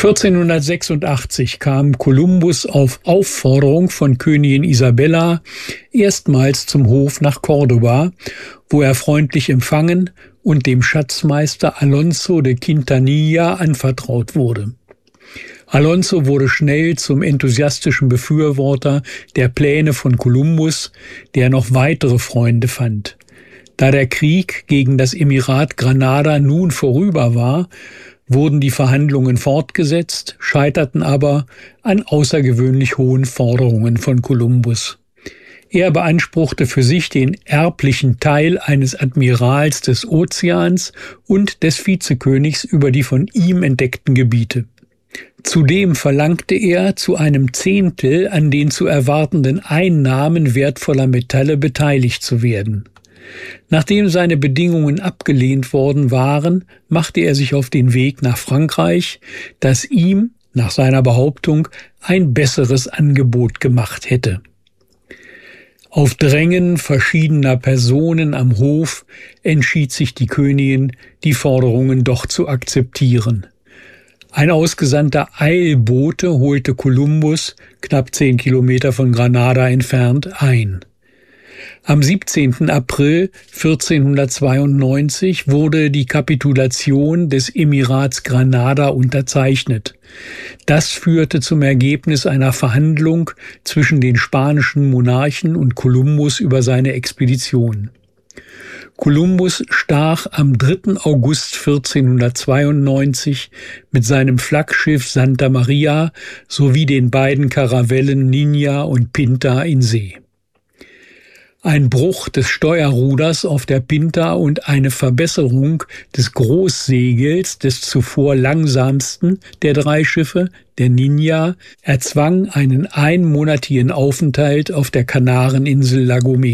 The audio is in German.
1486 kam Kolumbus auf Aufforderung von Königin Isabella erstmals zum Hof nach Cordoba, wo er freundlich empfangen und dem Schatzmeister Alonso de Quintanilla anvertraut wurde. Alonso wurde schnell zum enthusiastischen Befürworter der Pläne von Kolumbus, der noch weitere Freunde fand. Da der Krieg gegen das Emirat Granada nun vorüber war, wurden die Verhandlungen fortgesetzt, scheiterten aber an außergewöhnlich hohen Forderungen von Kolumbus. Er beanspruchte für sich den erblichen Teil eines Admirals des Ozeans und des Vizekönigs über die von ihm entdeckten Gebiete. Zudem verlangte er, zu einem Zehntel an den zu erwartenden Einnahmen wertvoller Metalle beteiligt zu werden. Nachdem seine Bedingungen abgelehnt worden waren, machte er sich auf den Weg nach Frankreich, das ihm, nach seiner Behauptung, ein besseres Angebot gemacht hätte. Auf Drängen verschiedener Personen am Hof entschied sich die Königin, die Forderungen doch zu akzeptieren. Ein ausgesandter Eilbote holte Kolumbus, knapp 10 Kilometer von Granada entfernt, ein. Am 17. April 1492 wurde die Kapitulation des Emirats Granada unterzeichnet. Das führte zum Ergebnis einer Verhandlung zwischen den spanischen Monarchen und Kolumbus über seine Expedition. Kolumbus stach am 3. August 1492 mit seinem Flaggschiff Santa Maria sowie den beiden Karavellen Niña und Pinta in See. Ein Bruch des Steuerruders auf der Pinta und eine Verbesserung des Großsegels des zuvor langsamsten der drei Schiffe, der Niña, erzwang einen einmonatigen Aufenthalt auf der Kanareninsel La Gomera.